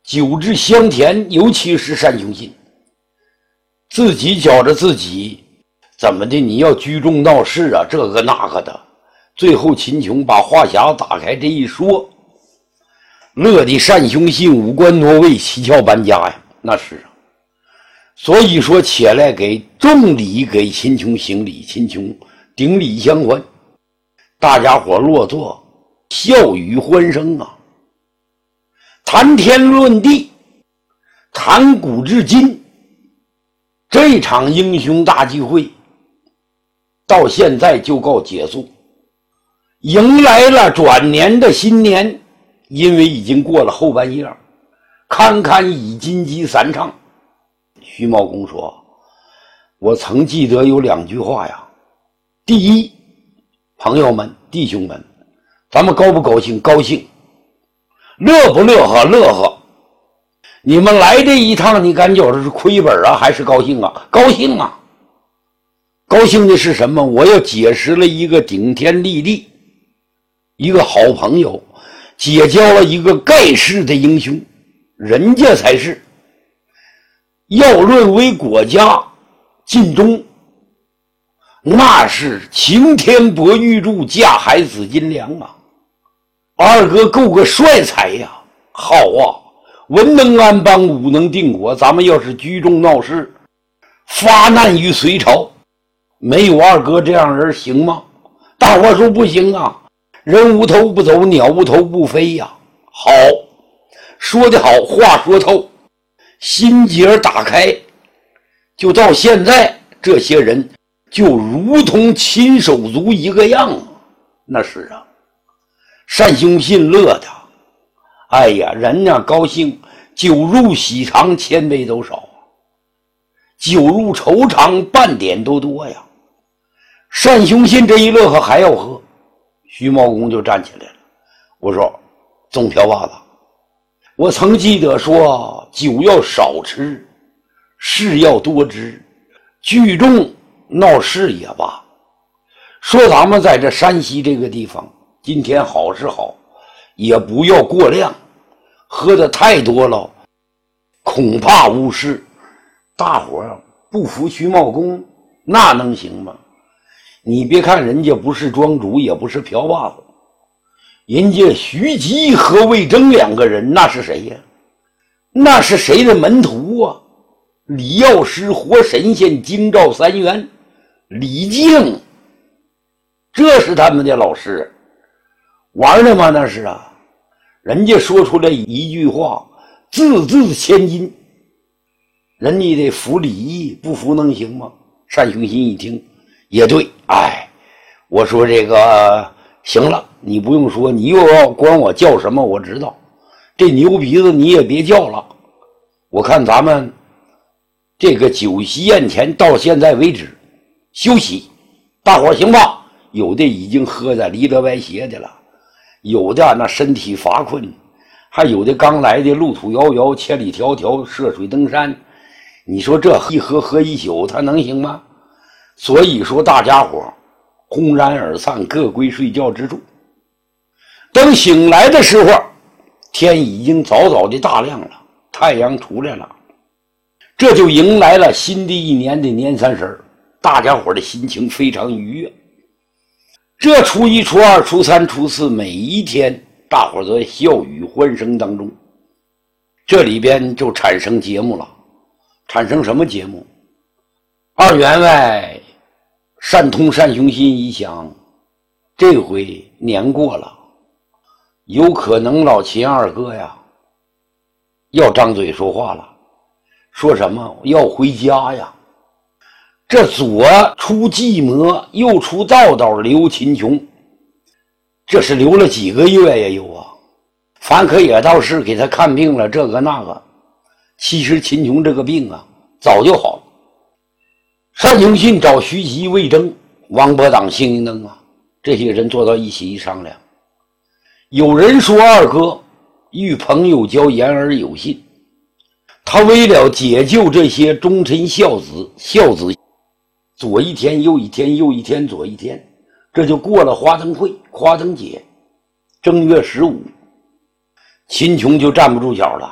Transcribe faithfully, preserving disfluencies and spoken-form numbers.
久治香田，尤其是单雄信，自己觉着自己怎么的，你要聚众闹事啊，这个那个的。最后秦琼把话匣打开，这一说，乐的单雄信五官挪位，七窍搬家呀，那是啊。所以说起来给众礼，给秦琼行礼，秦琼顶礼相还，大家伙落座，笑语欢声啊。谈天论地，谈古至今，这场英雄大聚会到现在就告结束，迎来了转年的新年。因为已经过了后半夜，堪堪已金鸡三唱。徐茂公说，我曾记得有两句话呀。第一，朋友们弟兄们，咱们高不高兴？高兴。乐不乐呵？乐呵。你们来这一趟，你感觉是亏本啊还是高兴啊？高兴啊。高兴的是什么？我要结识了一个顶天立地一个好朋友，结交了一个盖世的英雄，人家才是要论为国家尽忠，那是擎天博玉柱，架海紫金梁啊。二哥够个帅才呀，好啊，文能安邦，武能定国。咱们要是聚众闹事，发难于隋朝，没有二哥这样人行吗？大伙说不行啊，人无头不走，鸟无头不飞呀。好，说得好，话说透，心结打开，就到现在，这些人就如同亲手足一个样啊。那是啊，单雄信乐的，哎呀，人家高兴，酒入喜肠，千杯都少，酒入愁肠，半点都多呀。单雄信这一乐呵还要喝，徐茂公就站起来了。我说，总瓢把子，我曾记得说，酒要少吃，事要多知，聚众闹事也罢。说咱们在这山西这个地方，今天好是好，也不要过量，喝的太多了，恐怕误事。大伙儿不服徐茂公，那能行吗？你别看人家不是庄主，也不是瓢把子，人家徐吉和魏征两个人，那是谁呀？那是谁的门徒啊？李药师、活神仙、京兆三元、李靖，这是他们的老师。玩的吗？那是啊。人家说出来一句话，字字千金，人家得服礼义，不服能行吗？单雄信一听也对，哎，我说这个行了，你不用说，你又要管我叫什么，我知道。这牛鼻子你也别叫了。我看咱们这个酒席宴前到现在为止休息，大伙儿行吧？有的已经喝得离得歪斜的了，有的那身体乏困，还有的刚来的路途遥遥，千里迢迢涉水登山。你说这一喝喝一宿，他能行吗？所以说大家伙轰然而散，各归睡觉之处。等醒来的时候，天已经早早的大亮了，太阳出来了，这就迎来了新的一年的年三十，大家伙的心情非常愉悦。这初一、初二、初三、初四，每一天大伙都在笑语欢声当中，这里边就产生节目了。产生什么节目？二员外单通、单雄信一想，这回年过了，有可能老秦二哥呀要张嘴说话了。说什么？要回家呀。这左出计谋，右出道道，留秦琼，这是留了几个月呀？有啊，樊可也倒是给他看病了，这个那个。其实秦琼这个病啊早就好了。单雄信找徐吉、魏征、王伯党、邢英登啊，这些人坐到一起一商量。有人说二哥遇朋友交，言而有信，他为了解救这些忠臣孝子，孝子左一天右一天，右一天左一天，这就过了花灯会、花灯节。正月十五，秦琼就站不住脚了。